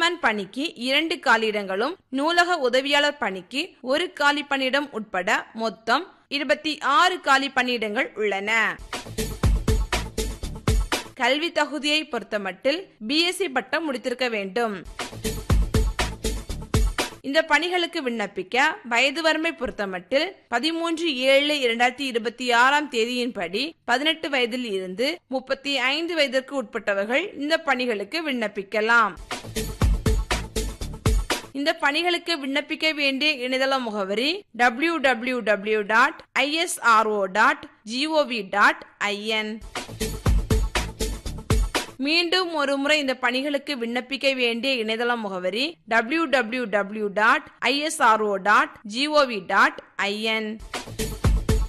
Watchman பணிக்கு 2 காலியிடங்களும் நூலக உதவியாளர் பணிக்கு 1 காலி பணியிடம் உட்பட மொத்தம் 26 காலி பணியிடங்கள் உள்ளன. கல்வி தகுதியை பொறுத்தமட்டில் பிஎஸ்சி பட்டம் முடித்திருக்க வேண்டும். இந்த பணிகளுக்கு விண்ணப்பிக்க வயது வரம்பை பொறுத்தமட்டில் 13/7/2026 தேதியின்படி 18 வயதில் இருந்து 35 வயதிற்கு உட்பட்டவர்கள் இந்த பணிகளுக்கு விண்ணப்பிக்கலாம். இந்த பணிகளுக்கு விண்ணப்பிக்க வேண்டிய இணையதள முகவரி www.isro.gov.in. மீண்டும் ஒரு முறை இந்த பணிகளுக்கு விண்ணப்பிக்க வேண்டிய இணையதள முகவரி www.isro.gov.in.